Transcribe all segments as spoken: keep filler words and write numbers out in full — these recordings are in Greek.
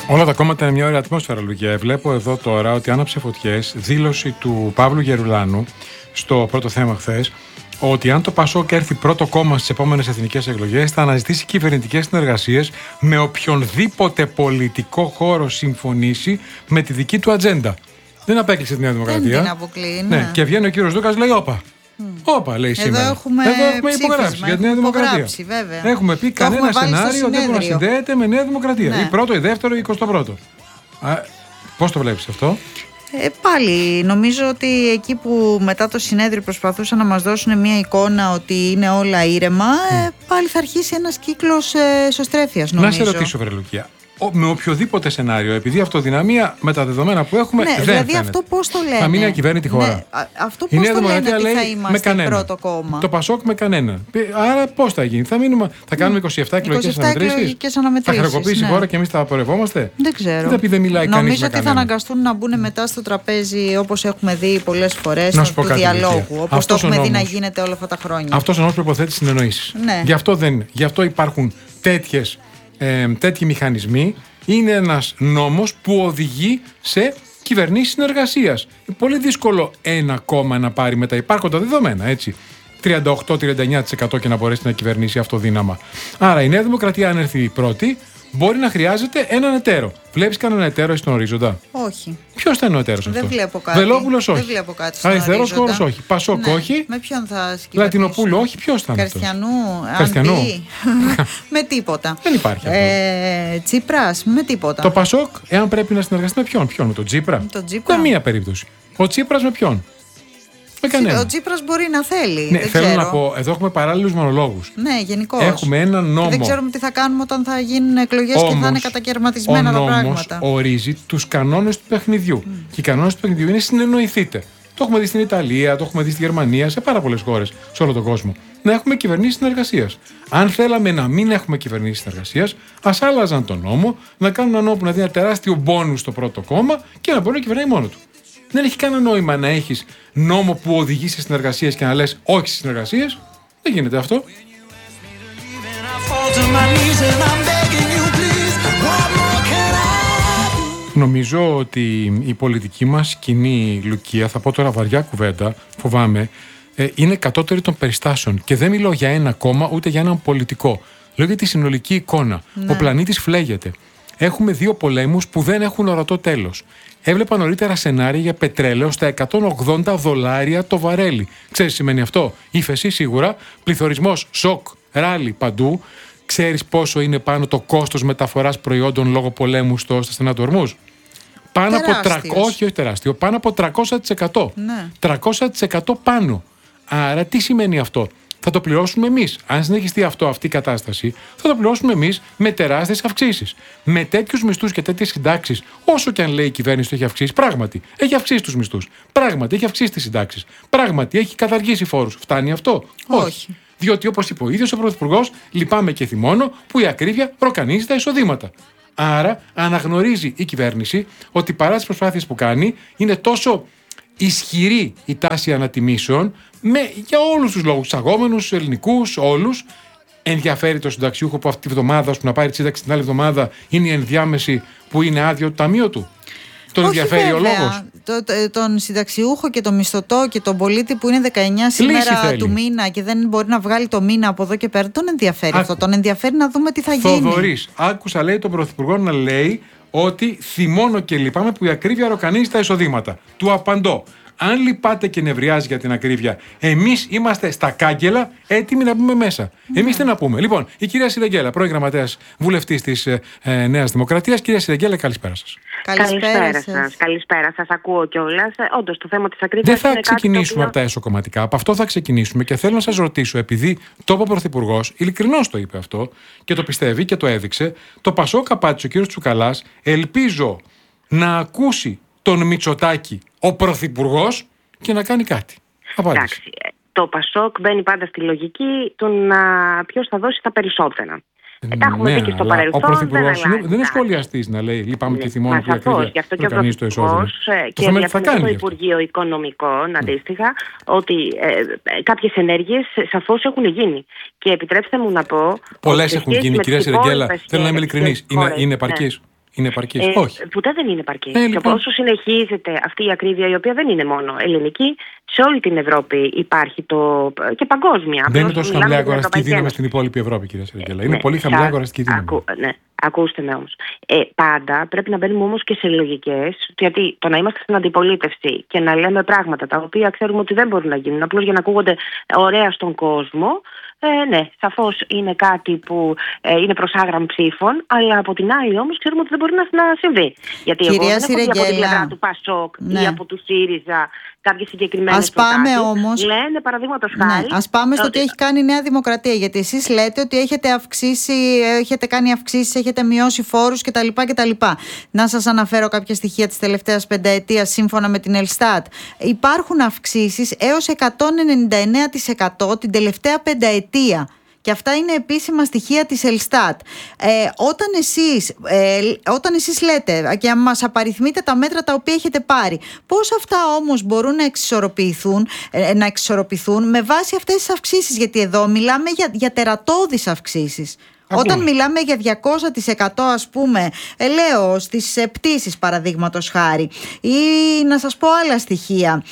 Όλα τα κόμματα είναι μια ωραία ατμόσφαιρα, Λουκία. Βλέπω εδώ τώρα ότι άναψε φωτιές. Δήλωση του Παύλου Γερουλάνου στο πρώτο θέμα χθες, ότι αν το Πασόκ έρθει πρώτο κόμμα στις επόμενες εθνικές εκλογές, θα αναζητήσει κυβερνητικές συνεργασίες με οποιονδήποτε πολιτικό χώρο συμφωνήσει με τη δική του ατζέντα. Δεν απέκλεισε τη Νέα Δημοκρατία. Δεν την αποκλείει, ναι. Ναι. Και βγαίνει ο κύριος Δούκας, λέει: Όπα. Mm. Όπα, λέει Εδώ σήμερα. Έχουμε Εδώ έχουμε υπογράψει για τη Νέα Δημοκρατία. Βέβαια. Έχουμε πει το κανένα έχουμε σενάριο δεν μπορεί να συνδέεται με Νέα Δημοκρατία. Ναι. Ή πρώτο, ή δεύτερο, ή εικοστό πρώτο. Πώς το βλέπεις αυτό? Ε, πάλι νομίζω ότι εκεί που μετά το συνέδριο προσπαθούσαν να μας δώσουν μια εικόνα ότι είναι όλα ήρεμα, mm. ε, πάλι θα αρχίσει ένας κύκλος ε, εσωστρέφειας, νομίζω. Να σε ρωτήσω, βρε Λουκία. Με οποιοδήποτε σενάριο, επειδή η αυτοδυναμία με τα δεδομένα που έχουμε, ναι, δεν δηλαδή φαίνεται. Αυτό πώς το λένε. Θα μείνει ακυβέρνητη χώρα. Ναι, αυτό πώς το λένε ότι θα είμαστε πρώτο κόμμα. Το Πασόκ με κανέναν. Άρα πώς θα γίνει? Θα, μείνουμε, θα κάνουμε είκοσι επτά εκλογικές αναμετρήσεις. Θα χρεοκοπήσει η χώρα και εμείς θα απορρευόμαστε? Δεν ξέρω. Δεν, δεν μιλάει Νομίζω ότι θα αναγκαστούν να μπουν μετά στο τραπέζι, όπως έχουμε δει πολλές φορές, του διαλόγου. Όπως το έχουμε δει να γίνεται όλα αυτά τα χρόνια. Αυτός ο νόμος προϋποθέτει συνεννοήσεις. Γι' αυτό υπάρχουν τέτοιες. Ε, τέτοιοι μηχανισμοί. Είναι ένας νόμος που οδηγεί σε κυβερνήσεις συνεργασίας. Είναι πολύ δύσκολο ένα κόμμα να πάρει μετά. Υπάρχουν τα δεδομένα, έτσι. τριάντα οκτώ με τριάντα εννιά τοις εκατό και να μπορέσει να κυβερνήσει αυτοδύναμα. Άρα η Νέα Δημοκρατία, αν έρθει η πρώτη, μπορεί να χρειάζεται έναν εταίρο. Βλέπεις κανέναν εταίρο στον ορίζοντα? Όχι. Ποιος θα είναι ο εταίρος αυτό? Δεν βλέπω κάτι. Βελόπουλος όχι. Δεν βλέπω κάτι στον Αριστερός χώρος όχι. Πασόκ ναι. όχι. Με ποιον θα κυβερνήσει? Λατινοπούλου όχι. Ποιος θα είναι? Καρστιανού. Καρστιανού. Με τίποτα. Δεν υπάρχει αυτό. Ε, Τσίπρας με τίποτα. Το Πασόκ, εάν πρέπει να συνεργαστεί με ποιον? Ποιον? Με τον Τσίπρα? Το Τσίπρα. Με μία περίπτωση. Ο Τσίπρας με ποιον? Με κανένα. Ο Τσίπρας μπορεί να θέλει. Ναι, δεν θέλω ξέρω. να πω, εδώ έχουμε παράλληλους μονολόγους. Ναι, γενικώς. Έχουμε έναν νόμο. Και δεν ξέρουμε τι θα κάνουμε όταν θα γίνουν εκλογές και θα είναι κατακαιρματισμένα ο τα νόμος πράγματα. Ορίζει τους κανόνες του παιχνιδιού. Mm. Και οι κανόνες του παιχνιδιού είναι συνεννοηθείτε. Το έχουμε δει στην Ιταλία, το έχουμε δει στη Γερμανία, σε πάρα πολλές χώρες σε όλο τον κόσμο. Να έχουμε κυβερνήσεις συνεργασίας. Αν θέλαμε να μην έχουμε κυβερνήσεις συνεργασίας, ας άλλαζαν τον νόμο, να κάνουν ένα νόμο που να δίνει ένα τεράστιο μπόνους στο πρώτο κόμμα και να μπορεί να κυβερνάει μόνο του. Δεν έχει κανένα νόημα να έχεις νόμο που οδηγεί σε συνεργασίες και να λες όχι στις συνεργασίες. Δεν γίνεται αυτό. Νομίζω ότι η πολιτική μας κοινή, Λουκία, θα πω τώρα βαριά κουβέντα, φοβάμαι, ε, είναι κατώτερη των περιστάσεων. Και δεν μιλώ για ένα κόμμα ούτε για έναν πολιτικό. Λέω για τη συνολική εικόνα. Ναι. Ο πλανήτης φλέγεται. Έχουμε δύο πολέμους που δεν έχουν ορατό τέλος. Έβλεπα νωρίτερα σενάρια για πετρέλαιο στα εκατόν ογδόντα δολάρια το βαρέλι. Ξέρεις τι σημαίνει αυτό? Ύφεση σίγουρα, πληθωρισμός, σοκ, ράλι παντού. Ξέρεις πόσο είναι πάνω το κόστος μεταφοράς προϊόντων λόγω πολέμου στο, στα στενά του Ορμούζ? Πάνω από τριακόσια, όχι, όχι τεράστιο, πάνω από τριακόσια τοις εκατό. Ναι. τριακόσια τοις εκατό πάνω. Άρα τι σημαίνει αυτό? Θα το πληρώσουμε εμείς. Αν συνεχιστεί αυτό, αυτή η κατάσταση, θα το πληρώσουμε εμείς με τεράστιες αυξήσεις. Με τέτοιους μισθούς και τέτοιες συντάξεις, όσο και αν λέει η κυβέρνηση το έχει αυξήσει, πράγματι έχει αυξήσει τους μισθούς. Πράγματι έχει αυξήσει τις συντάξεις. Πράγματι έχει καταργήσει φόρους. Φτάνει αυτό? Όχι. Όχι. Διότι, όπως είπε ο ίδιος ο Πρωθυπουργός, λυπάμαι και θυμώνω που η ακρίβεια προκανίζει τα εισοδήματα. Άρα αναγνωρίζει η κυβέρνηση ότι παρά τις προσπάθειες που κάνει, είναι τόσο ισχυρή η τάση ανατιμήσεων, με, για όλους τους λόγους, αγόμενους, ελληνικούς, όλους. Ενδιαφέρει το συνταξιούχο που αυτή τη βδομάδα, που να πάρει τη σύνταξη την άλλη εβδομάδα, είναι η ενδιάμεση που είναι άδειο το ταμείο του? Τον Όχι, ενδιαφέρει βέβαια. ο λόγος? Το, το, τον συνταξιούχο και τον μισθωτό και τον πολίτη που είναι δεκαεννιά σήμερα του μήνα και δεν μπορεί να βγάλει το μήνα από εδώ και πέρα, τον ενδιαφέρει. Άκου. Αυτό. Τον ενδιαφέρει να δούμε τι θα γίνει. Θοδωρής, άκουσα λέει τον Πρωθυπουργό να λέει ότι θυμώνω και λυπάμαι που η ακρίβεια ροκανίζει τα εισοδήματα. Του απαντώ. Αν λυπάται και νευριάζει για την ακρίβεια, εμείς είμαστε στα κάγκελα έτοιμοι να μπούμε μέσα. Mm. Εμείς τι να πούμε? Λοιπόν, η κυρία Σιρεγγέλα, πρώην γραμματέας βουλευτής της ε, ε, Νέας Δημοκρατίας. Κυρία Σιρεγγέλα, καλησπέρα σας. Καλησπέρα σας. Καλησπέρα σας. Ακούω κιόλας. Όντως, το θέμα της ακρίβειας. Δεν θα ξεκινήσουμε από τα εσωκομματικά. Από αυτό θα ξεκινήσουμε και θέλω να σας ρωτήσω, επειδή το είπε ο Πρωθυπουργός, ειλικρινώς το είπε αυτό και το πιστεύει και το έδειξε, το Πασόκ απάντησε ο κύριος Τσουκαλάς, ελπίζω να ακούσει τον Μητσοτάκη ο Πρωθυπουργός και να κάνει κάτι. Εντάξει, το Πασόκ μπαίνει πάντα στη λογική του να ποιος θα δώσει τα περισσότερα. Ε, τα έχουμε ναι, δει και στο αλλά παρελθόν. Ο Πρωθυπουργός δεν, δεν είναι σχολιαστής να λέει λυπάμαι ναι, και θυμώνω που η ακρίβεια προκανίζει το εισόδημα. Και διαφωνεί το Υπουργείο Οικονομικών αντίστοιχα ότι ε, ε, κάποιες ενέργειες σαφώς έχουν γίνει. Και επιτρέψτε μου να πω. Πολλές έχουν γίνει, κυρία Σιρεγγέλα. Θέλω να είμαι ειλικρινής. Είναι, είναι επαρκής? Είναι επαρκής? Ε, Όχι. Ποτέ δεν είναι επαρκής. Ε, και λοιπόν. όσο συνεχίζεται αυτή η ακρίβεια, η οποία δεν είναι μόνο ελληνική, σε όλη την Ευρώπη υπάρχει το. Και παγκόσμια. Δεν είναι τόσο χαμηλή αγοραστική δύναμη στην υπόλοιπη Ευρώπη, κυρία Σιραγγέλα. Είναι ναι, πολύ χαμηλή θα... αγοραστική δύναμη. Ακού... Ναι. Ακούστε με όμως. Ε, πάντα πρέπει να μπαίνουμε όμως και σε λογικές, γιατί το να είμαστε στην αντιπολίτευση και να λέμε πράγματα τα οποία ξέρουμε ότι δεν μπορούν να γίνουν, απλώς για να ακούγονται ωραία στον κόσμο, ε, ναι, σαφώς είναι κάτι που ε, είναι προς άγραμ ψήφων, αλλά από την άλλη όμως ξέρουμε ότι δεν μπορεί να, να συμβεί. Γιατί Κυρία εγώ δεν έχω δει από την πλευρά Σιραγγέλα, του Πασόκ ναι. ή από του ΣΥΡΙΖΑ κάποιες συγκεκριμένες προτάσεις. Όμως, λένε παραδείγματος χάρη. Ναι, ας πάμε στο ότι... τι έχει κάνει η Νέα Δημοκρατία. Γιατί εσείς λέτε ότι έχετε αυξήσει, έχετε κάνει αυξήσεις, έχετε μειώσει φόρους κτλ. κτλ. Να σας αναφέρω κάποια στοιχεία της τελευταίας πενταετίας σύμφωνα με την Ελστάτ. Υπάρχουν αυξήσεις έως εκατόν ενενήντα εννέα τοις εκατό την τελευταία πενταετία. Και αυτά είναι επίσημα στοιχεία της Ελστάτ. Ε, όταν, εσείς, ε, όταν εσείς λέτε και μας απαριθμείτε τα μέτρα τα οποία έχετε πάρει, πώς αυτά όμως μπορούν να εξισορροπηθούν, ε, να εξισορροπηθούν με βάση αυτές τις αυξήσεις? Γιατί εδώ μιλάμε για, για τερατώδεις αυξήσεις. Ακούμε. Όταν μιλάμε για διακόσια τοις εκατό, ας πούμε, ε, λέω στις πτήσεις παραδείγματος χάρη, ή να σας πω άλλα στοιχεία,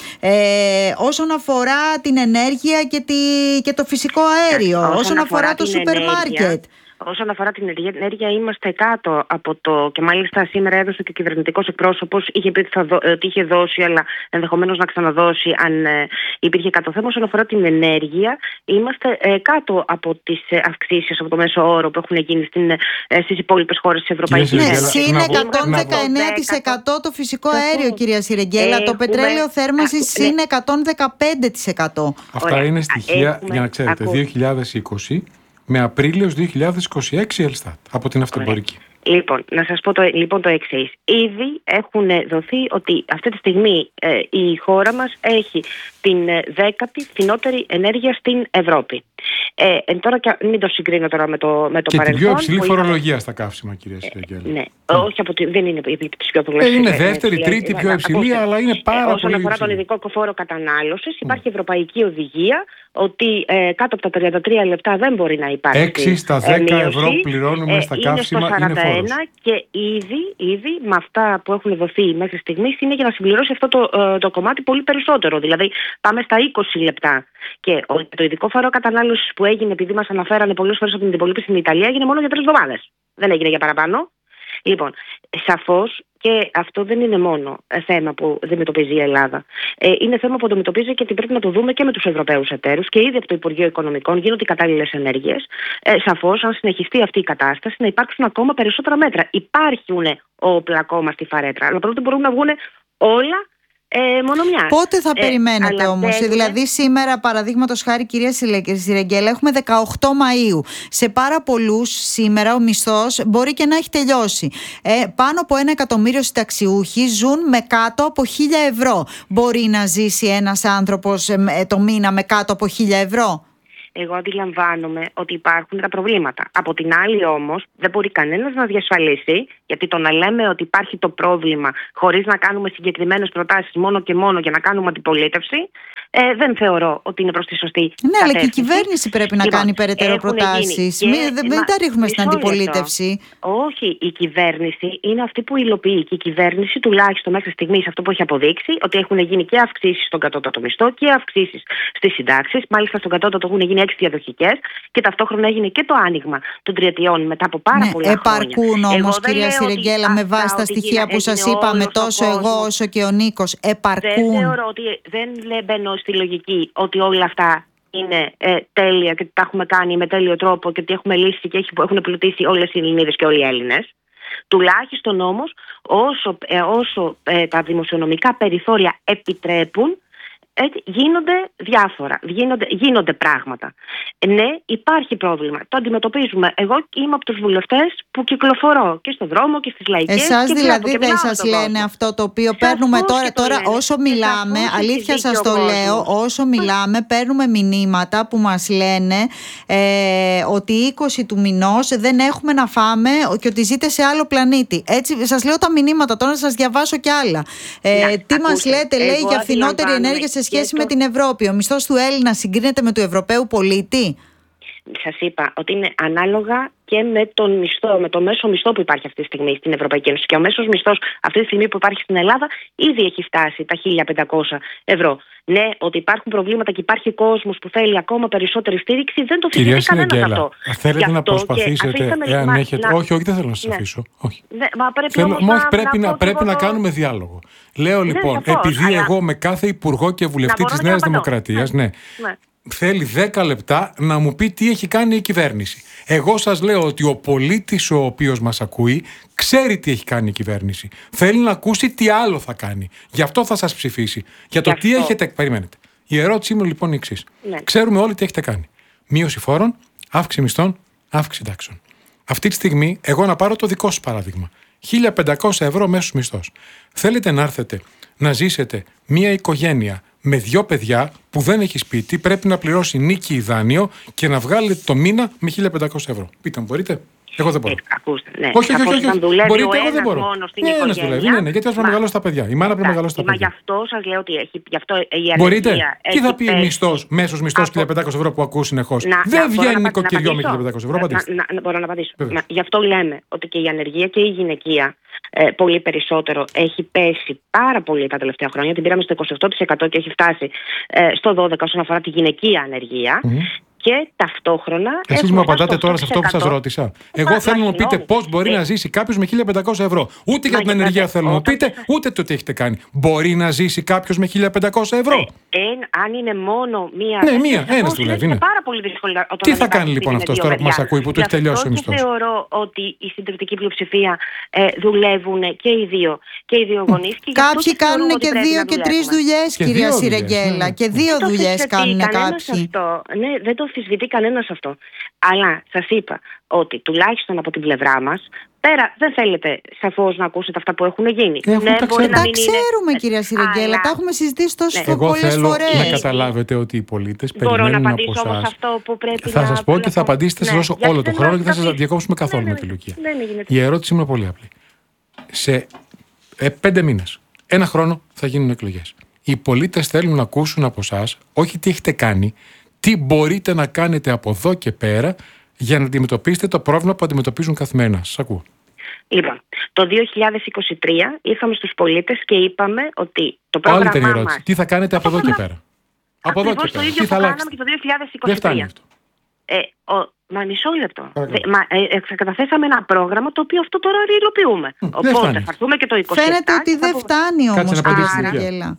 ε, όσον αφορά την ενέργεια και, τη, και το φυσικό αέριο, όσον, όσον αφορά, αφορά το σούπερ μάρκετ. Όσον αφορά την ενέργεια, είμαστε κάτω από το. Και μάλιστα σήμερα έδωσε και ο κυβερνητικός εκπρόσωπος. Είχε πει ότι, θα δω, ότι είχε δώσει, αλλά ενδεχομένως να ξαναδώσει αν ε, υπήρχε κάτω θέμα. Όσον αφορά την ενέργεια, είμαστε ε, κάτω από τις ε, αυξήσεις, από το μέσο όρο που έχουν γίνει στην, ε, στις υπόλοιπες χώρες της Ευρωπαϊκής Ένωσης. Ναι, συν εκατόν δεκαεννέα τοις εκατό το φυσικό αέριο, κυρία Σιραγγέλα. Το πετρέλαιο θέρμανσης συν εκατόν δεκαπέντε τοις εκατό. Αυτά Ωραία. Είναι στοιχεία, έχουμε, για να ξέρετε, δύο χιλιάδες είκοσι με Απρίλιος δύο χιλιάδες είκοσι έξι Ελστάτ από την αυτοεμπορική. Λοιπόν, να σας πω το, λοιπόν το εξής. Ήδη έχουν δοθεί ότι αυτή τη στιγμή ε, η χώρα μας έχει την δέκατη φθηνότερη ενέργεια στην Ευρώπη. Ε, ε, τώρα και μην το συγκρίνω τώρα με το, με το και παρελθόν. Και την πιο υψηλή φορολογία είχα... στα καύσιμα, κυρία Σιραγγέλα. Ε, ναι, mm. όχι από τη, δεν είναι η πιο ε, Είναι δεύτερη, ε, τρίτη πιο υψηλή, αλλά είναι πάρα ε, πολύ Όσον αφορά τον ειδικό φόρο κατανάλωσης, υπάρχει mm. ευρωπαϊκή οδηγία ότι ε, κάτω από τα τριάντα τρία λεπτά δεν μπορεί να υπάρχει. έξι στα δέκα ε, ευρώ πληρώνουμε ε, στα είναι καύσιμα, στο σαράντα ένα, είναι φόρος. Και ήδη, ήδη με αυτά που έχουν δοθεί μέχρι στιγμής είναι για να συμπληρώσει αυτό το, ε, το κομμάτι πολύ περισσότερο. Δηλαδή πάμε στα είκοσι λεπτά. Και το ειδικό φόρο κατανάλωσης που έγινε, επειδή μας αναφέρανε πολλές φορές από την αντιπολίτευση στην Ιταλία, έγινε μόνο για τρεις εβδομάδες. Δεν έγινε για παραπάνω. Λοιπόν, σαφώς και αυτό δεν είναι μόνο θέμα που αντιμετωπίζει η Ελλάδα. Ε, είναι θέμα που αντιμετωπίζει και πρέπει να το δούμε και με τους Ευρωπαίους εταίρους και ήδη από το Υπουργείο Οικονομικών γίνονται οι κατάλληλες ενέργειες. Ε, σαφώς, αν συνεχιστεί αυτή η κατάσταση, να υπάρξουν ακόμα περισσότερα μέτρα. Υπάρχουν όπλα ακόμα στη φαρέτρα, αλλά πρώτα μπορούν να βγουν όλα. Ε, μόνο μια. Πότε θα ε, περιμένετε όμως? Θέλουμε... Δηλαδή σήμερα, παραδείγματος χάρη, κυρία Σιραγγέλα, έχουμε δεκαοκτώ Μαΐου. Σε πάρα πολλούς σήμερα ο μισθός μπορεί και να έχει τελειώσει. Ε, πάνω από ένα εκατομμύριο συνταξιούχοι ζουν με κάτω από χίλια ευρώ. Μπορεί να ζήσει ένας άνθρωπος ε, το μήνα με κάτω από χίλια ευρώ? Εγώ αντιλαμβάνομαι ότι υπάρχουν τα προβλήματα. Από την άλλη όμως δεν μπορεί κανένας να διασφαλίσει, γιατί το να λέμε ότι υπάρχει το πρόβλημα χωρίς να κάνουμε συγκεκριμένες προτάσεις μόνο και μόνο για να κάνουμε αντιπολίτευση, ε, δεν θεωρώ ότι είναι προς τη σωστή ναι, κατεύθυνση. Αλλά και η κυβέρνηση πρέπει να λοιπόν, κάνει περαιτέρω προτάσεις. Μην και... μην τα ρίχνουμε στην αντιπολίτευση. Όχι, η κυβέρνηση είναι αυτή που υλοποιεί. Και η κυβέρνηση, τουλάχιστον μέχρι στιγμής, αυτό που έχει αποδείξει, ότι έχουν γίνει και αυξήσεις στον κατώτατο μισθό και αυξήσεις στις συντάξεις. Μάλιστα, στον κατώτατο έχουν γίνει έξι διαδοχικές και ταυτόχρονα έγινε και το άνοιγμα των τριετιών μετά από πάρα ναι, πολλά επαρκούν χρόνια. Όμως, κυρία Σιραγγέλα, με βάση τα στοιχεία που σας είπαμε, τόσο εγώ όσο και ο Νίκος, επαρκούν. Δεν θεωρώ ότι δεν μπαίνω στη λογική ότι όλα αυτά είναι ε, τέλεια και ότι τα έχουμε κάνει με τέλειο τρόπο και ότι έχουμε λύσει και έχουν πλουτίσει όλες οι Ελληνίδες και όλοι οι Έλληνες. Τουλάχιστον όμως όσο, ε, όσο ε, τα δημοσιονομικά περιθώρια επιτρέπουν, έτσι, γίνονται διάφορα, γίνονται, γίνονται πράγματα. Ναι, υπάρχει πρόβλημα. Το αντιμετωπίζουμε. Εγώ είμαι από τους βουλευτές που κυκλοφορώ και στον δρόμο και στις λαϊκές. Εσάς και δηλαδή δεν σας λένε κόσμο. Αυτό το οποίο σας παίρνουμε τώρα, τώρα όσο μιλάμε, αλήθεια σας το λέω, όσο μιλάμε παίρνουμε μηνύματα που μας λένε ε, ότι είκοσι του μηνός δεν έχουμε να φάμε και ότι ζείτε σε άλλο πλανήτη. Έτσι, σας λέω τα μηνύματα τώρα, να σας διαβάσω κι άλλα. Ε, να, τι μας λέτε, λέει, για φθηνότερη ενέργεια σε σχέση το... με την Ευρώπη. Ο μισθός του Έλληνα συγκρίνεται με του Ευρωπαίου πολίτη? σας είπα ότι είναι ανάλογα και με τον μισθό, με το μέσο μισθό που υπάρχει αυτή τη στιγμή στην Ευρωπαϊκή Ένωση. Και ο μέσος μισθός αυτή τη στιγμή που υπάρχει στην Ελλάδα ήδη έχει φτάσει τα χίλια πεντακόσια ευρώ. Ναι, ότι υπάρχουν προβλήματα και υπάρχει κόσμος που θέλει ακόμα περισσότερη στήριξη, δεν το φυσικά κανένας αυτό. Θέλετε να προσπαθήσετε, εάν να... έχετε. Να... Όχι, όχι, δεν θέλω να σας ναι. αφήσω. Όχι. Ναι, μα πρέπει θέλω... όμως μα, να, πρέπει να, να, πρέπει να το... κάνουμε διάλογο. Λέω λοιπόν, ναι, σαφώς, επειδή αλλά... εγώ με κάθε υπουργό και βουλευτή της Νέας Δημοκρατίας, ναι. ναι. θέλει δέκα λεπτά να μου πει τι έχει κάνει η κυβέρνηση. Εγώ σας λέω ότι ο πολίτης ο οποίος μας ακούει ξέρει τι έχει κάνει η κυβέρνηση. Θέλει να ακούσει τι άλλο θα κάνει. Γι' αυτό θα σας ψηφίσει. Για το τι έχετε. Περιμένετε. Η ερώτησή μου λοιπόν είναι η εξής. Ναι. Ξέρουμε όλοι τι έχετε κάνει. Μείωση φόρων, αύξηση μισθών, αύξηση τάξεων. Αυτή τη στιγμή, εγώ να πάρω το δικό σας παράδειγμα. χίλια πεντακόσια ευρώ μέσος μισθός. Θέλετε να έρθετε να ζήσετε μία οικογένεια με δύο παιδιά που δεν έχει σπίτι, πρέπει να πληρώσει νίκη ή δάνειο και να βγάλετε το μήνα με χίλια πεντακόσια ευρώ. Πείτε μου, μπορείτε? Εγώ δεν μπορώ. Ε, ακούστε, ναι. Όχι, όχι, όχι. όχι. Μπορείτε, εγώ δεν μπορώ. Ένας δουλεύει. Ναι, ναι, γιατί ας να μεγαλώσει τα παιδιά. Η μάνα πρέπει να μεγαλώσει τα παιδιά. Μα γι' αυτό σας λέω ότι έχει. Γι' αυτό η ανεργία. Μπορείτε. Τι θα πει μισθός, μέσος μισθός χίλια πεντακόσια ευρώ που ακούω συνεχώς? Δεν βγαίνει νοικοκυριό με χίλια πεντακόσια ευρώ. Μπορώ να απαντήσω. Γι' αυτό λέμε ότι και η ανεργία και η γυναικεία πολύ περισσότερο έχει πέσει πάρα πολύ τα τελευταία χρόνια. Την πήραμε στο είκοσι οκτώ τοις εκατό και έχει φτάσει στο δώδεκα τοις εκατό όσον αφορά τη γυναικεία ανεργία. Και ταυτόχρονα. Εσείς μου απαντάτε τώρα σε αυτό που σας ρώτησα. Εγώ θέλω να μου πείτε πώς μπορεί να ζήσει κάποιος με χίλια πεντακόσια ευρώ. Ούτε για την ενεργεία θέλω να μου πείτε, ούτε το τι έχετε κάνει. Μπορεί να ζήσει κάποιος με χίλια πεντακόσια ευρώ? Αν είναι μόνο μία. Ναι, μία, ένας δουλεύει. Είναι πάρα πολύ δύσκολο. Τι θα κάνει λοιπόν αυτός τώρα που μας ακούει, που του έχει τελειώσει ο μισθός? Θεωρώ ότι η συντριπτική πλειοψηφία δουλεύουν και οι δύο, και οι δύο γονείς. Κάποιοι κάνουν και δύο και τρεις δουλειές, κυρία Σιρεγγέλα. Και δύο δουλειές κάνουν κάποιοι. Ναι, δεν το αμφισβητεί κανένας αυτό. Αλλά σας είπα ότι τουλάχιστον από την πλευρά μας, πέρα δεν θέλετε σαφώς να ακούσετε αυτά που έχουν γίνει. Ε, ναι, τα, μπορεί να τα μην ξέρουμε, είναι... κυρία Σιρεγγέλα, αλλά... τα έχουμε συζητήσει τόσες ναι. πολλές φορές. Εγώ θέλω να καταλάβετε ότι οι πολίτες περιμένουν από εσάς. Μπορώ να απαντήσω όμως αυτό που πρέπει θα να... σας πω και θα απαντήσετε, θα σας δώσω όλο τον χρόνο και θα σας διακόψουμε καθόλου με τη Λουκία. Η ερώτηση μου είναι πολύ απλή. Σε πέντε μήνες, ένα χρόνο θα γίνουν εκλογές. Οι πολίτες θέλουν να ακούσουν από εσάς όχι τι έχετε κάνει, τι μπορείτε να κάνετε από εδώ και πέρα για να αντιμετωπίσετε το πρόβλημα που αντιμετωπίζουν καθημερινά. Σας ακούω. Λοιπόν, το δύο χιλιάδες είκοσι τρία ήρθαμε στους πολίτες και είπαμε ότι το πρόγραμμά μας... Άλλη ήταν η ερώτηση. Τι θα κάνετε από εδώ και πέρα? Από εδώ και πέρα. Το ίδιο που κάναμε και το δύο χιλιάδες είκοσι τρία. Δεν φτάνει αυτό. Ε, ο, μα μισό λεπτό. Δε, μα, ε, καταθέσαμε ένα πρόγραμμα το οποίο αυτό τώρα υλοποιούμε. Mm, Οπότε θα έρθουμε και το είκοσι επτά. Φαίνεται ότι δεν φτάνει όμως, κυρία Σιρεγγέλα.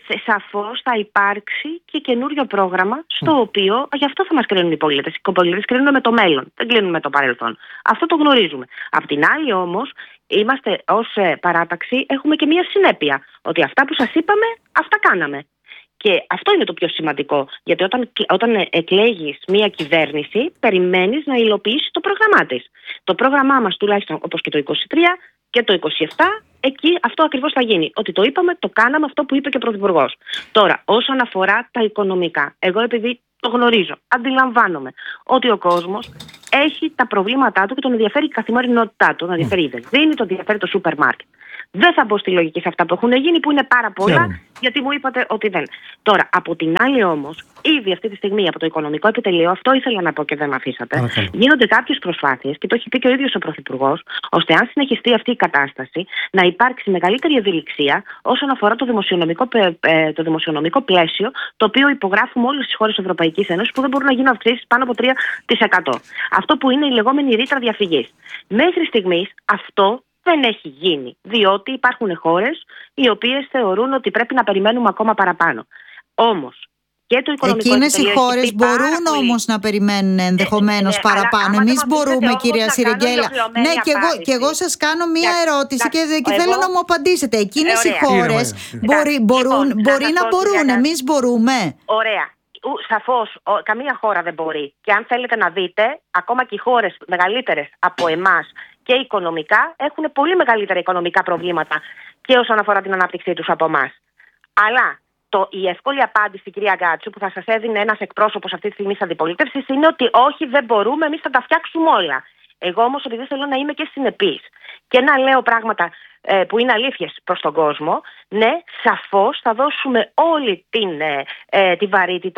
Σαφώς θα υπάρξει και καινούριο πρόγραμμα, στο mm. οποίο γι' αυτό θα μας κρίνουν οι πολίτες. Οι πολίτες κρίνουν με το μέλλον, δεν κρίνουν με το παρελθόν. Αυτό το γνωρίζουμε. Απ' την άλλη όμως, είμαστε ως παράταξη, έχουμε και μία συνέπεια. Ότι αυτά που σας είπαμε, αυτά κάναμε. Και αυτό είναι το πιο σημαντικό. Γιατί όταν, όταν εκλέγεις μία κυβέρνηση, περιμένεις να υλοποιήσει το πρόγραμμά της. Το πρόγραμμά μας, τουλάχιστον όπως και το είκοσι τρία και το είκοσι επτά, εκεί αυτό ακριβώς θα γίνει. Ότι το είπαμε, το κάναμε, αυτό που είπε και ο Πρωθυπουργός. Τώρα, όσον αφορά τα οικονομικά, εγώ επειδή το γνωρίζω, αντιλαμβάνομαι ότι ο κόσμος έχει τα προβλήματά του και τον ενδιαφέρει η καθημερινότητά του. Τον ενδιαφέρει η βενζίνη, τον ενδιαφέρει το σούπερ μάρκετ. Δεν θα μπω στη λογική σε αυτά που έχουν γίνει, που είναι πάρα πολλά, yeah. γιατί μου είπατε ότι δεν. Τώρα, από την άλλη όμως, ήδη αυτή τη στιγμή από το Οικονομικό Επιτελείο, αυτό ήθελα να πω και δεν με αφήσατε, okay. γίνονται κάποιες προσπάθειες, και το έχει πει και ο ίδιος ο Πρωθυπουργός, ώστε αν συνεχιστεί αυτή η κατάσταση, να υπάρξει μεγαλύτερη ευελιξία όσον αφορά το δημοσιονομικό, το δημοσιονομικό πλαίσιο, το οποίο υπογράφουμε όλες τις χώρες της Ευρωπαϊκής Ένωσης, που δεν μπορούν να γίνουν αυξήσεις πάνω από τρία τοις εκατό. Αυτό που είναι η λεγόμενη ρήτρα διαφυγής. Μέχρι στιγμής αυτό δεν έχει γίνει, διότι υπάρχουν χώρες οι οποίες θεωρούν ότι πρέπει να περιμένουμε ακόμα παραπάνω. Όμως, και το Οικονομικό Εκείνες οι χώρες μπορούν πολύ... όμως να περιμένουν ενδεχομένως ε, ε, παραπάνω. Εμείς μπορούμε, κυρία Σιρεγγέλα. Ναι, και εγώ, και εγώ σας κάνω μία ερώτηση και, και εγώ... θέλω να μου απαντήσετε. Εκείνες ε, οι χώρες μπορεί, μπορούν, λοιπόν, μπορεί να μπορούν, εμείς μπορούμε. Ωραία. Σαφώς, καμία χώρα δεν μπορεί. Και αν θέλετε να δείτε, ακόμα και οι χώρες μεγαλύτερες από εμάς και οικονομικά έχουν πολύ μεγαλύτερα οικονομικά προβλήματα και όσον αφορά την ανάπτυξή τους από εμάς. Αλλά το, η εύκολη απάντηση, κυρία Γκάτσου, που θα σας έδινε ένας εκπρόσωπος αυτή τη στιγμή της αντιπολίτευσης, είναι ότι όχι, δεν μπορούμε, εμείς θα τα φτιάξουμε όλα. Εγώ όμως, επειδή θέλω να είμαι και συνεπής και να λέω πράγματα ε, που είναι αλήθειες προς τον κόσμο, ναι, σαφώς θα δώσουμε όλη την, ε, ε, τη βαρύτητα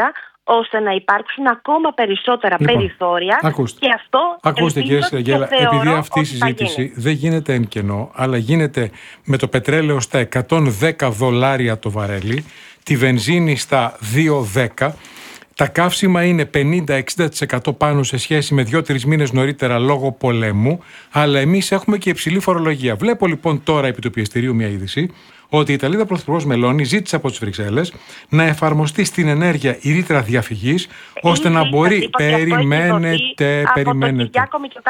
ώστε να υπάρξουν ακόμα περισσότερα λοιπόν, περιθώρια. Ακούστε. Και αυτό ακούστε κύριε Σιραγγέλα, επειδή αυτή η συζήτηση δεν γίνεται εν κενό, αλλά γίνεται με το πετρέλαιο στα εκατόν δέκα δολάρια το βαρέλι, τη βενζίνη στα δύο δέκα. Τα καύσιμα είναι πενήντα με εξήντα τοις εκατό πάνω σε σχέση με δύο-τρεις μήνες νωρίτερα λόγω πολέμου, αλλά εμείς έχουμε και υψηλή φορολογία. Βλέπω λοιπόν τώρα επί του πιεστηρίου μια είδηση ότι η Ιταλίδα Πρωθυπουργός Μελώνη ζήτησε από τις Βρυξέλλες να εφαρμοστεί στην ενέργεια η ρήτρα διαφυγής, ώστε να μπορεί. Περιμένετε, περιμένετε.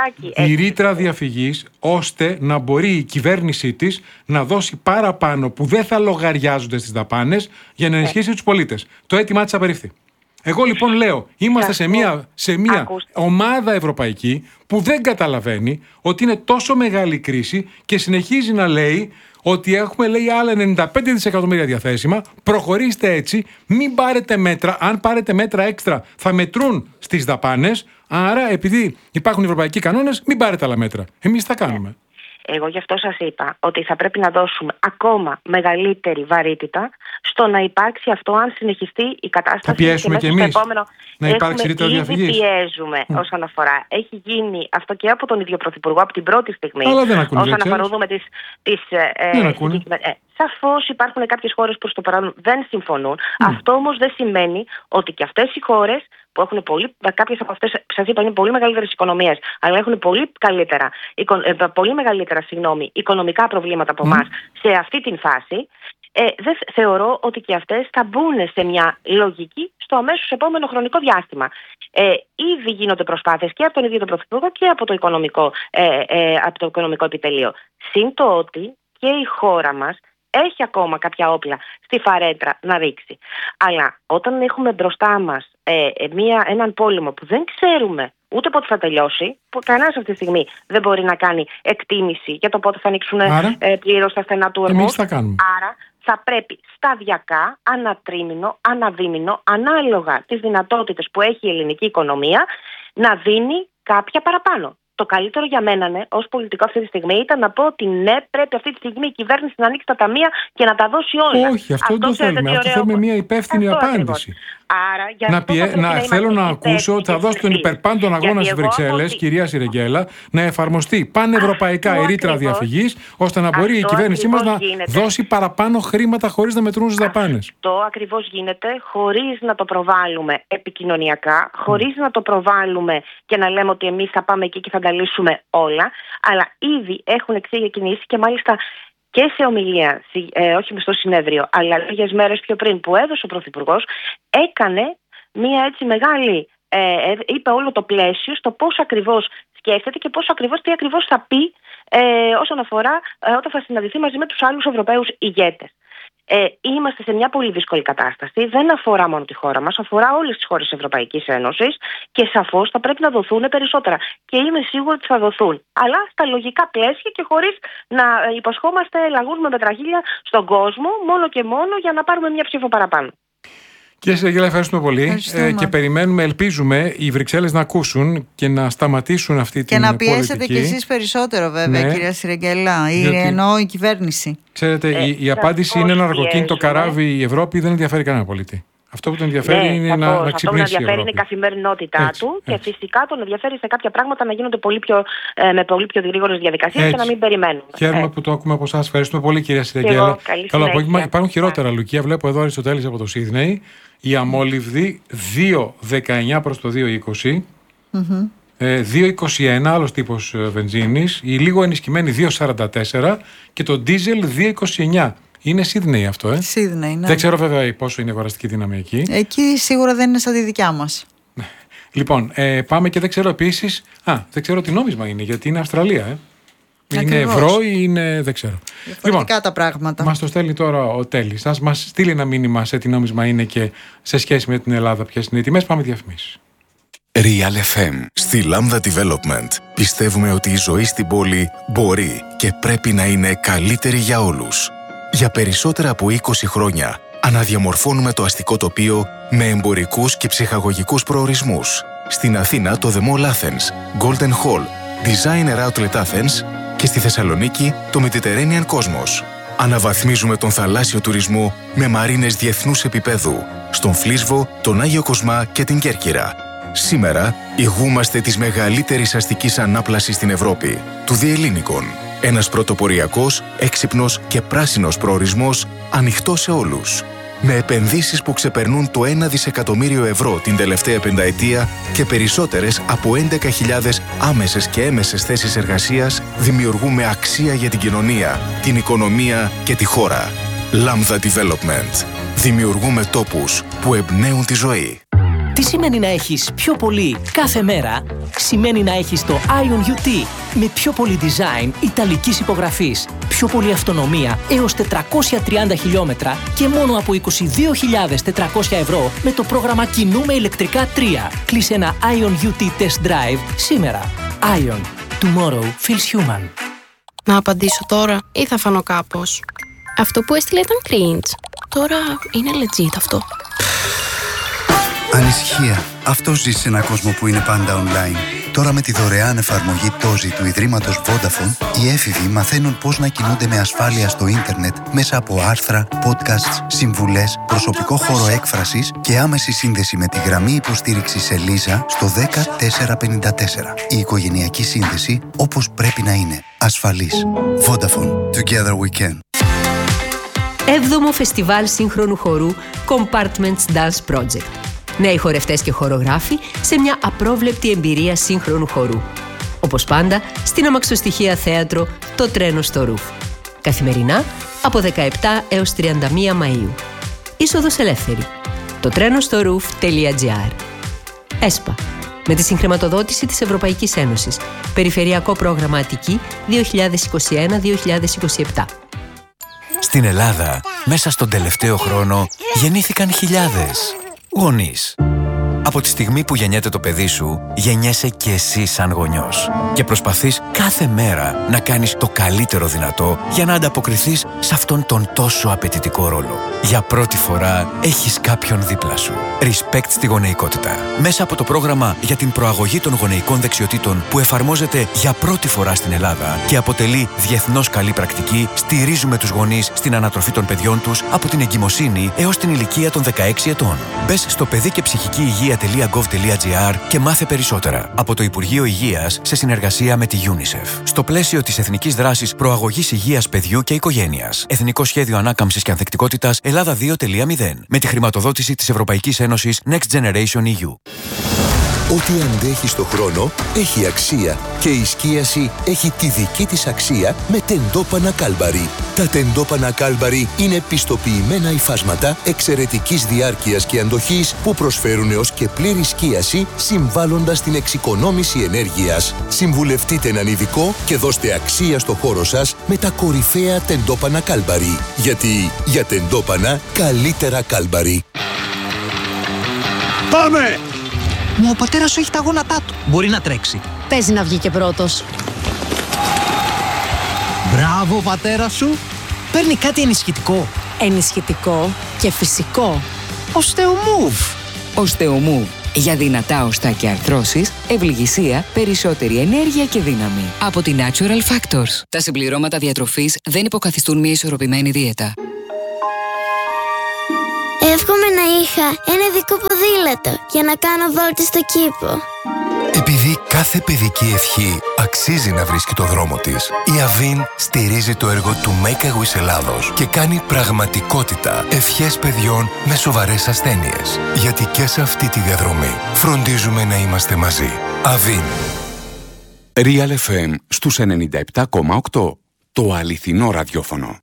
Η ρήτρα διαφυγής, ώστε να μπορεί η κυβέρνησή της να δώσει παραπάνω που δεν θα λογαριάζονται στις δαπάνες για να ενισχύσει τους πολίτες. Το αίτημά της απερίφθη. Εγώ λοιπόν λέω, είμαστε σε μια, σε μια ομάδα ευρωπαϊκή που δεν καταλαβαίνει ότι είναι τόσο μεγάλη κρίση και συνεχίζει να λέει ότι έχουμε, λέει, άλλα ενενήντα πέντε δισεκατομμύρια διαθέσιμα. Προχωρήστε έτσι, μην πάρετε μέτρα. Αν πάρετε μέτρα έξτρα, θα μετρούν στις δαπάνες. Άρα, επειδή υπάρχουν ευρωπαϊκοί κανόνες, μην πάρετε άλλα μέτρα. Εμείς τα κάνουμε. Εγώ γι' αυτό σας είπα ότι θα πρέπει να δώσουμε ακόμα μεγαλύτερη βαρύτητα στο να υπάρξει αυτό, αν συνεχιστεί η κατάσταση. Θα πιέσουμε και, και εμείς επόμενο... να υπάρξει ρήτρα διαφυγής. Ήδη πιέζουμε mm. όσον αφορά. Έχει γίνει αυτό και από τον ίδιο Πρωθυπουργό από την πρώτη στιγμή. Αλλά δεν ακούνε. Όσον αφορά τις... τις ε, δεν ακούνε. Ε, σαφώς υπάρχουν κάποιες χώρες που προς το παρόν δεν συμφωνούν. Mm. Αυτό όμως δεν σημαίνει ότι και αυτές οι χώρες που έχουν πολύ, κάποιες από αυτές, σας είπα, είναι πολύ μεγαλύτερες οικονομίες, αλλά έχουν πολύ, καλύτερα, πολύ μεγαλύτερα συγγνώμη, οικονομικά προβλήματα από εμάς mm. σε αυτή την φάση, ε, δεν θεωρώ ότι και αυτές θα μπουν σε μια λογική στο αμέσως επόμενο χρονικό διάστημα. Ε, ήδη γίνονται προσπάθειες και από τον ίδιο τον Πρωθυπουργό και από το οικονομικό, ε, ε, από το οικονομικό επιτελείο. Συν το ότι και η χώρα μας έχει ακόμα κάποια όπλα στη φαρέτρα να ρίξει. Αλλά όταν έχουμε μπροστά μας ε, μια, έναν πόλεμο που δεν ξέρουμε ούτε πότε θα τελειώσει, που κανένας αυτή τη στιγμή δεν μπορεί να κάνει εκτίμηση για το πότε θα ανοίξουν ε, πλήρως τα στενά του ορμού. Άρα θα πρέπει σταδιακά, ανατρίμηνο, αναδίμηνο, ανάλογα τις δυνατότητες που έχει η ελληνική οικονομία, να δίνει κάποια παραπάνω. Το καλύτερο για μένα, ναι, ως πολιτικό αυτή τη στιγμή, ήταν να πω ότι ναι, πρέπει αυτή τη στιγμή η κυβέρνηση να ανοίξει τα ταμεία και να τα δώσει όλα. Όχι, αυτό δεν το θέλουμε. Αυτό θέλουμε μια υπεύθυνη αυτό απάντηση. Άρα, για να πιέ... να να θέλω να ακούσω ότι θα δώσει τον υπερπάντων αγώνα στις Βρυξέλλες, ότι... κυρία Σιραγγέλα, να εφαρμοστεί πανευρωπαϊκά η ρήτρα διαφυγής, ώστε να μπορεί αυτό η κυβέρνησή μας να δώσει παραπάνω χρήματα χωρίς να μετρούν στις δαπάνες. Αυτό ακριβώς γίνεται χωρίς να το προβάλλουμε επικοινωνιακά, χωρίς mm. να το προβάλλουμε και να λέμε ότι εμείς θα πάμε εκεί και θα τα λύσουμε όλα, αλλά ήδη έχουν ξεκινήσει και μάλιστα και σε ομιλία, ε, όχι στο συνέδριο, αλλά λίγες μέρες πιο πριν που έδωσε ο Πρωθυπουργός, έκανε μία έτσι μεγάλη, ε, είπε όλο το πλαίσιο στο πώς ακριβώς σκέφτεται και πώς ακριβώς, τι ακριβώς θα πει ε, όσον αφορά ε, όταν θα συναντηθεί μαζί με τους άλλους Ευρωπαίους ηγέτες. Ε, είμαστε σε μια πολύ δύσκολη κατάσταση. Δεν αφορά μόνο τη χώρα μας, αφορά όλες τις χώρες της Ευρωπαϊκής Ένωσης και σαφώς θα πρέπει να δοθούν περισσότερα. Και είμαι σίγουρη ότι θα δοθούν. Αλλά στα λογικά πλαίσια και χωρίς να υποσχόμαστε λαγούς με πετραχίλια στον κόσμο, μόνο και μόνο για να πάρουμε μια ψήφο παραπάνω. Κύριε Σιραγγέλα, ευχαριστούμε πολύ ε, και περιμένουμε, ελπίζουμε οι Βρυξέλλες να ακούσουν και να σταματήσουν αυτή την πολιτική. Και να πιέσετε πολιτική. κι εσείς περισσότερο βέβαια, ναι. Κυρία Σιραγγέλα, Γιατί... εννοώ η κυβέρνηση. Ξέρετε, ε, η, η απάντηση είναι ένα αργοκίνητο καράβι, η Ευρώπη δεν ενδιαφέρει κανένα πολίτη. Αυτό που τον ενδιαφέρει ναι, είναι να, να ξυπνήσει. Αυτό που τον ενδιαφέρει είναι η καθημερινότητά έτσι, του έτσι. Και φυσικά τον ενδιαφέρει σε κάποια πράγματα να γίνονται πολύ πιο, ε, με πολύ πιο γρήγορες διαδικασίες και να μην περιμένουμε. Χαίρομαι έτσι. Που το ακούμε από εσάς. Ευχαριστούμε πολύ, κυρία Σιραγγέλα. Καλό απόγευμα. Υπάρχουν χειρότερα, Λουκία. Βλέπω εδώ Αριστοτέλης από το Σίδνεϊ. Η αμόλυβδη δύο δεκαεννιά προς το δύο είκοσι. Mm-hmm. ε, δύο είκοσι ένα, άλλος τύπος βενζίνης. Η λίγο ενισχυμένη δύο σαράντα τέσσερα και το ντίζελ δύο είκοσι εννιά. Είναι Σίδνεϊ αυτό, ε. Σίδνεϊ, ναι. Δεν ξέρω βέβαια πόσο είναι η αγοραστική δύναμη εκεί. Εκεί σίγουρα δεν είναι σαν τη δικιά μας. Λοιπόν, ε, πάμε και δεν ξέρω επίσης. Α, δεν ξέρω τι νόμισμα είναι, γιατί είναι Αυστραλία, ε. Είναι ευρώ ή είναι. Δεν ξέρω. Διαφορετικά λοιπόν, τα πράγματα. Μας το στέλνει τώρα ο Τέλης. Σας μας στείλει ένα μήνυμα σε τι νόμισμα είναι και σε σχέση με την Ελλάδα ποιες είναι οι τιμές. Πάμε διαφημίσεις. Real εφ εμ. Στη Lambda Development πιστεύουμε ότι η ζωή στην πόλη μπορεί και πρέπει να είναι καλύτερη για όλους. Για περισσότερα από είκοσι χρόνια αναδιαμορφώνουμε το αστικό τοπίο με εμπορικούς και ψυχαγωγικούς προορισμούς. Στην Αθήνα το The Mall Athens, Golden Hall, Designer Outlet Athens και στη Θεσσαλονίκη το Mediterranean Cosmos. Αναβαθμίζουμε τον θαλάσσιο τουρισμό με μαρίνες διεθνούς επίπεδου, στον Φλίσβο, τον Άγιο Κοσμά και την Κέρκυρα. Σήμερα ηγούμαστε της μεγαλύτερης αστικής ανάπλασης στην Ευρώπη, του Διελλήνικων. Ένας πρωτοποριακός, έξυπνος και πράσινος προορισμός ανοιχτός σε όλους. Με επενδύσεις που ξεπερνούν το ένα δισεκατομμύριο ευρώ την τελευταία πενταετία και περισσότερες από έντεκα χιλιάδες άμεσες και έμεσες θέσεις εργασίας, δημιουργούμε αξία για την κοινωνία, την οικονομία και τη χώρα. Lambda Development. Δημιουργούμε τόπους που εμπνέουν τη ζωή. Τι σημαίνει να έχεις πιο πολύ κάθε μέρα? Σημαίνει να έχεις το Ion γιου τι με πιο πολύ design ιταλικής υπογραφής, πιο πολύ αυτονομία έως τετρακόσια τριάντα χιλιόμετρα και μόνο από είκοσι δύο χιλιάδες τετρακόσια ευρώ με το πρόγραμμα Κινούμε ηλεκτρικά τρία. Κλείσε ένα Ion γιου τι Test Drive σήμερα. Ion. Tomorrow feels human. Να απαντήσω τώρα ή θα φανώ κάπως? Αυτό που έστειλε ήταν cringe. Τώρα είναι legit αυτό. Ανησυχία. Αυτός ζει σε έναν κόσμο που είναι πάντα online. Τώρα με τη δωρεάν εφαρμογή Τόζι του Ιδρύματος Vodafone, οι έφηβοι μαθαίνουν πώς να κινούνται με ασφάλεια στο ίντερνετ μέσα από άρθρα, podcasts, συμβουλές, προσωπικό χώρο έκφρασης και άμεση σύνδεση με τη γραμμή υποστήριξης Ελίζα στο δέκα τέσσερα πενήντα τέσσερα. Η οικογενειακή σύνδεση όπως πρέπει να είναι. Ασφαλής. Vodafone. Together we can. Έβδομο Φεστιβάλ Σύγχρονου Χορού Compartments Dance Project. Νέοι χορευτές και χορογράφοι σε μια απρόβλεπτη εμπειρία σύγχρονου χορού. Όπως πάντα, στην αμαξοστοιχεία θέατρο «Το τρένο στο Ρουφ». Καθημερινά από δεκαεπτά έως τριάντα μία Μαΐου. Είσοδος ελεύθερη. το τρένο στο ρουφ τελεία τζι άρ. ΕΣΠΑ. Με τη συγχρηματοδότηση της Ευρωπαϊκής Ένωσης. Περιφερειακό πρόγραμμα Αττική δύο χιλιάδες είκοσι ένα με δύο χιλιάδες είκοσι επτά. Στην Ελλάδα, μέσα στον τελευταίο χρόνο, γεννήθηκαν χιλιάδες γονείς. Από τη στιγμή που γεννιέται το παιδί σου, γεννιέσαι και εσύ σαν γονιός. Και προσπαθείς κάθε μέρα να κάνεις το καλύτερο δυνατό για να ανταποκριθείς σε αυτόν τον τόσο απαιτητικό ρόλο. Για πρώτη φορά έχεις κάποιον δίπλα σου. Respect στη γονεϊκότητα. Μέσα από το πρόγραμμα για την προαγωγή των γονεϊκών δεξιοτήτων που εφαρμόζεται για πρώτη φορά στην Ελλάδα και αποτελεί διεθνώς καλή πρακτική, στηρίζουμε τους γονείς στην ανατροφή των παιδιών τους από την εγκυμοσύνη έως την ηλικία των δεκαέξι ετών. Μπες στο παιδί και ψυχική υγεία τελεία γκοβ τελεία τζι άρ και μάθε περισσότερα από το Υπουργείο Υγείας σε συνεργασία με τη UNICEF. Στο πλαίσιο της Εθνικής Δράσης Προαγωγής Υγείας Παιδιού και Οικογένειας. Εθνικό Σχέδιο Ανάκαμψης και Ανθεκτικότητας Ελλάδα δύο τελεία μηδέν. Με τη χρηματοδότηση της Ευρωπαϊκής Ένωσης Next Generation ι γιου. Ό,τι αντέχει στο χρόνο έχει αξία και η σκίαση έχει τη δική της αξία με τεντόπανα Κάλμπαρι. Τα τεντόπανα Κάλμπαρι είναι πιστοποιημένα υφάσματα εξαιρετικής διάρκειας και αντοχής που προσφέρουν έως και πλήρη σκίαση συμβάλλοντας στην εξοικονόμηση ενέργειας. Συμβουλευτείτε έναν ειδικό και δώστε αξία στο χώρο σας με τα κορυφαία τεντόπανα Κάλμπαρι. Γιατί για τεντόπανα καλύτερα Κάλμπαρι. Πάμε! Μα ο πατέρας σου έχει τα γόνατά του. Μπορεί να τρέξει. Παίζει να βγει και πρώτος. Μπράβο, πατέρα σου. Παίρνει κάτι ενισχυτικό. Ενισχυτικό και φυσικό. Οστεομούβ. Οστεομούβ. Για δυνατά οστά και αρθρώσεις, ευληγησία, περισσότερη ενέργεια και δύναμη. Από τη Natural Factors. Τα συμπληρώματα διατροφής δεν υποκαθιστούν μια ισορροπημένη δίαιτα. Εύχομαι να είχα ένα ειδικό ποδήλατο για να κάνω βόλτες στο κήπο. Επειδή κάθε παιδική ευχή αξίζει να βρίσκει το δρόμο της, η Αβίν στηρίζει το έργο του Make a Wish Ελλάδος και κάνει πραγματικότητα ευχές παιδιών με σοβαρές ασθένειες. Γιατί και σε αυτή τη διαδρομή φροντίζουμε να είμαστε μαζί. Αβίν. Real εφ εμ στους ενενήντα επτά κόμμα οκτώ. Το αληθινό ραδιόφωνο.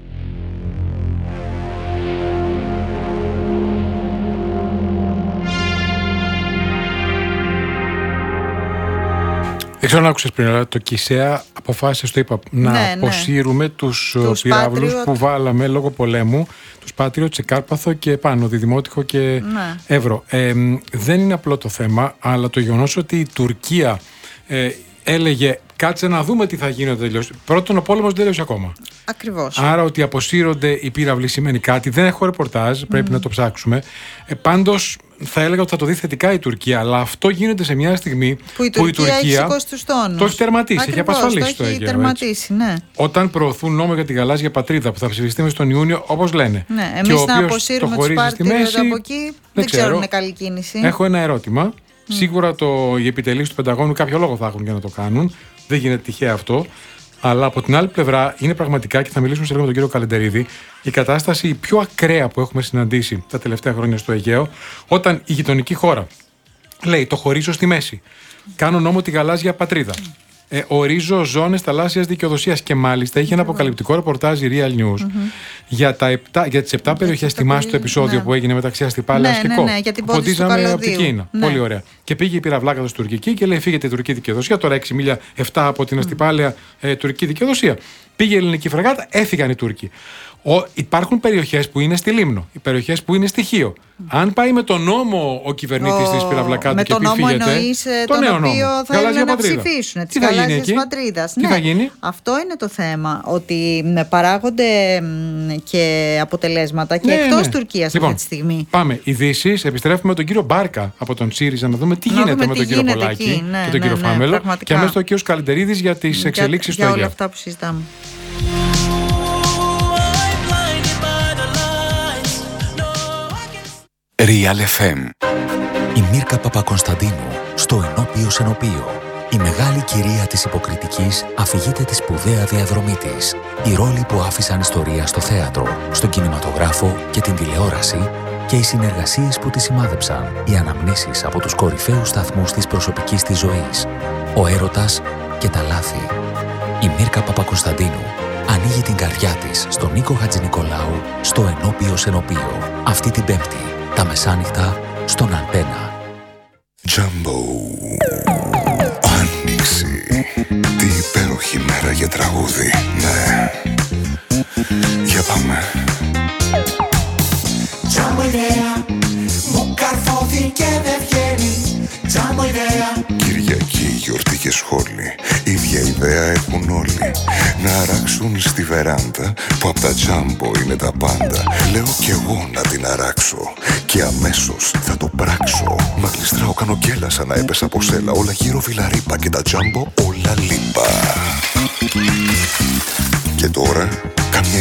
Δεν ξέρω αν άκουσες πριν, αλλά το ΚΙΣΕΑ αποφάσισε, το είπα, να ναι, αποσύρουμε ναι. τους, τους πυράβλους που βάλαμε λόγω πολέμου, τους Patriot σε Κάρπαθο και πάνω, Διδημότυχο και ναι. Εύρο. Ε, δεν είναι απλό το θέμα, αλλά το γεγονός ότι η Τουρκία ε, έλεγε κάτσε να δούμε τι θα γίνει όταν τελειώσει. Πρώτον, ο πόλεμος δεν τελειώσει ακόμα. Ακριβώς. Άρα ότι αποσύρονται οι πύραυλοι σημαίνει κάτι. Δεν έχω ρεπορτάζ, πρέπει mm. να το ψάξουμε. Ε, πάντως, θα έλεγα ότι θα το δει θετικά η Τουρκία, αλλά αυτό γίνεται σε μια στιγμή που η Τουρκία, που η Τουρκία έχει σηκώσει τους τόνους. Το έχει τερματίσει, Ακριβώς, έχει απασφαλίσει το, το Αιγαίο. Τερματίσει, ναι. Όταν προωθούν νόμο για την γαλάζια πατρίδα που θα ψηφιστεί μες τον Ιούνιο, όπως λένε. Ναι, εμείς να αποσύρουμε τους παρτίδες από εκεί, δεν, δεν ξέρω αν είναι καλή κίνηση. Έχω ένα ερώτημα. Mm. Σίγουρα το, οι επιτελείς του Πενταγώνου κάποιο λόγο θα έχουν για να το κάνουν. Δεν γίνεται τυχαία αυτό. Αλλά από την άλλη πλευρά είναι πραγματικά, και θα μιλήσουμε σε λίγο με τον κύριο Καλεντερίδη, η κατάσταση πιο ακραία που έχουμε συναντήσει τα τελευταία χρόνια στο Αιγαίο, όταν η γειτονική χώρα λέει το χωρίζω στη μέση, κάνω νόμο τη γαλάζια πατρίδα, ε, ορίζω ζώνες θαλάσσιας δικαιοδοσίας, και μάλιστα είχε ένα αποκαλυπτικό ρεπορτάζ η Real News mm-hmm. για, τα επτά, για τις επτά περιοχές. Θυμάσαι το επεισόδιο ναι. που έγινε μεταξύ Αστυπάλαιας ναι, και ναι, Κο. Ναι, ναι, για την πόντιση του από την Κίνα. Ναι. Πολύ ωραία. Και πήγε η πυραυλάκαδος τουρκική και λέει: φύγετε η τουρκική δικαιοδοσία. Τώρα έξι μίλια, επτά από την Αστυπάλαια ε, τουρκική δικαιοδοσία. Πήγε η ελληνική φρεγάτα, έφυγαν οι Τούρκοι. Ο, υπάρχουν περιοχές που είναι στη Λίμνο, οι περιοχές που είναι στη Χίο. Mm. Αν πάει με τον νόμο ο κυβερνήτης της πυραυλακάδου και πει φύγετε. Με τον νόμο εννοείς τον οποίο θα είναι να ψηφίσουν. Τι θα γίνει εκεί? Πατρίδας. Τι ναι. θα γίνει? Αυτό είναι το θέμα. Ότι παράγονται και αποτελέσματα και ναι, εκτός ναι. Τουρκίας λοιπόν, αυτή τη στιγμή. Πάμε. Ειδήσεις. Επιστρέφουμε με τον κύριο Μπάρκα από τον ΣΥΡΙΖΑ να δούμε τι να γίνεται δούμε με τι τον κύριο Πολάκη ναι, και τον ναι, κύριο ναι, Φάμελο. Πραγματικά. Και αμέσως ο κύριος Καλεντερίδης για τις εξελίξεις στο Αιγαίο. Για όλα αυτά που συζητάμε. Real εφ εμ. Η Μίρκα Παπακωνσταντίνου στο Ενώπιο Ενωπίο. Η μεγάλη κυρία της υποκριτικής αφηγείται τη σπουδαία διαδρομή της. Οι ρόλοι που άφησαν ιστορία στο θέατρο, στον κινηματογράφο και την τηλεόραση και οι συνεργασίες που τη σημάδεψαν. Οι αναμνήσεις από τους κορυφαίους σταθμούς της προσωπικής της ζωής. Ο έρωτας και τα λάθη. Η Μίρκα Παπακωνσταντίνου ανοίγει την καρδιά της στον Νίκο Χατζηνικολάου στο Ενώπιο Ενωπίο. Αυτή την Πέμπτη, τα μεσάνυχτα, στον Αντένα. Τζάμπο. Άνοιξη. Τι υπέροχη μέρα για τραγούδι. Ναι. Για πάμε. Τζάμπο ιδέα. Μου καρφώθηκε δεν βγαίνει. Τζάμπο ιδέα. Κυριακή, γιορτή και σχόλη. Ίδια ιδέα έχουν όλοι. Να αράξουν στη βεράντα που απ' τα Τζάμπο είναι τα πάντα. Λέω κι εγώ να την αράξω και αμέσως θα το πράξω. Μα γλιστράω, κάνω κέλα σαν να έπεσα από σέλα. Όλα γύρω βιλαρίπα και τα Τζάμπο όλα λίπα.